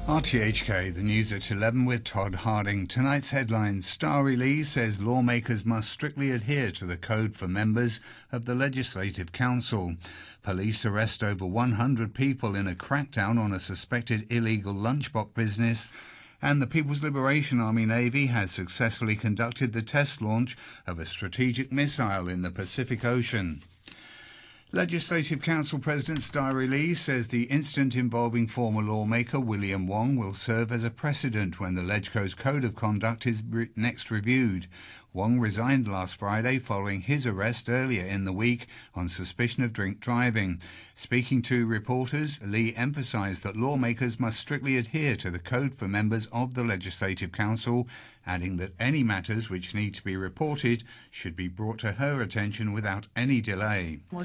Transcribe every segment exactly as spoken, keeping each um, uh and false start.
R T H K, the news at eleven with Todd Harding. Tonight's headlines: Starry Lee says lawmakers must strictly adhere to the code for members of the Legislative Council. Police arrest over one hundred people in a crackdown on a suspected illegal lunchbox business. And the People's Liberation Army Navy has successfully conducted the test launch of a strategic missile in the Pacific Ocean. Legislative Council President Starry Lee says the incident involving former lawmaker William Wong will serve as a precedent when the LegCo's Code of Conduct is re- next reviewed. Wong resigned last Friday following his arrest earlier in the week on suspicion of drink driving. Speaking to reporters, Lee emphasised that lawmakers must strictly adhere to the code for members of the Legislative Council, adding that any matters which need to be reported should be brought to her attention without any delay. I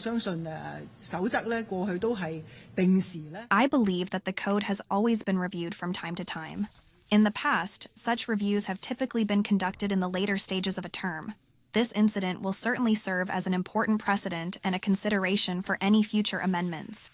believe that the code has always been reviewed from time to time. In the past, such reviews have typically been conducted in the later stages of a term. This incident will certainly serve as an important precedent and a consideration for any future amendments.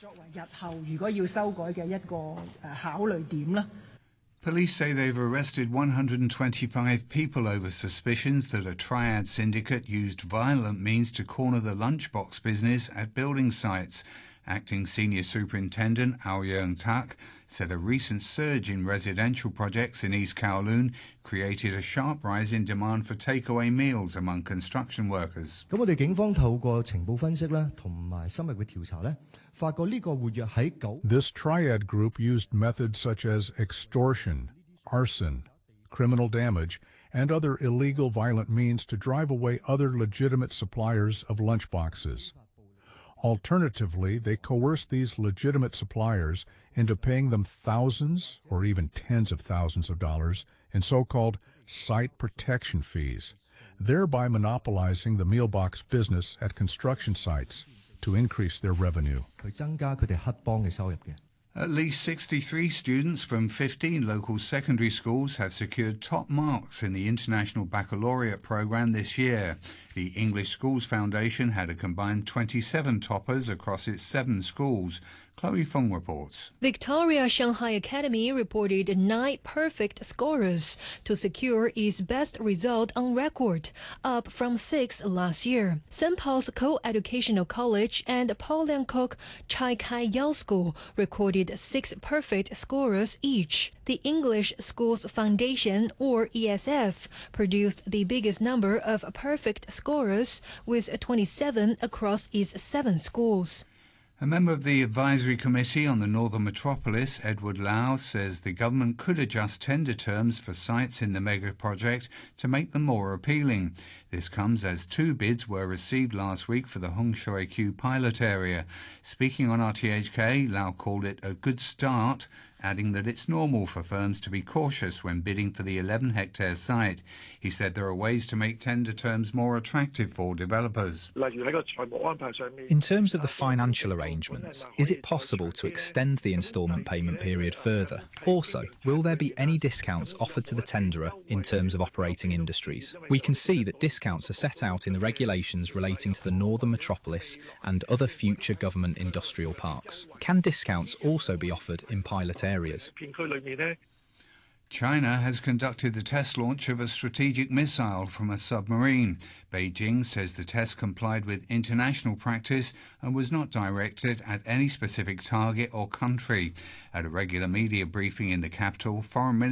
Police say they've arrested one hundred twenty-five people over suspicions that a triad syndicate used violent means to corner the lunchbox business at building sites. Acting Senior Superintendent Ao Yeung Tak said a recent surge in residential projects in East Kowloon created a sharp rise in demand for takeaway meals among construction workers. This triad group used methods such as extortion, arson, criminal damage, and other illegal violent means to drive away other legitimate suppliers of lunchboxes. Alternatively, they coerced these legitimate suppliers into paying them thousands or even tens of thousands of dollars in so-called site protection fees, thereby monopolizing the mealbox business at construction sites to increase their revenue. At least sixty-three students from fifteen local secondary schools have secured top marks in the International Baccalaureate program this year. The English Schools Foundation had a combined twenty-seven toppers across its seven schools. Chloe Fung reports. Victoria Shanghai Academy reported nine perfect scorers to secure its best result on record, up from six last year. Saint Paul's Co-Educational College and Paul Liang-Kok Chai Kai Yao School recorded six perfect scorers each. The English Schools Foundation, or E S F, produced the biggest number of perfect scorers, with twenty-seven across its seven schools. A member of the Advisory Committee on the Northern Metropolis, Edward Lau, says the government could adjust tender terms for sites in the mega project to make them more appealing. This comes as two bids were received last week for the Hung Shui Q pilot area. Speaking on R T H K, Lau called it a good start, adding that it's normal for firms to be cautious when bidding for the eleven hectare site. He said there are ways to make tender terms more attractive for developers. In terms of the financial arrangements, is it possible to extend the instalment payment period further? Also, will there be any discounts offered to the tenderer in terms of operating industries? We can see that discounts are set out in the regulations relating to the Northern Metropolis and other future government industrial parks. Can discounts also be offered in pilot areas? China has conducted the test launch of a strategic missile from a submarine. Beijing says the test complied with international practice and was not directed at any specific target or country. At a regular media briefing in the capital, Foreign Minister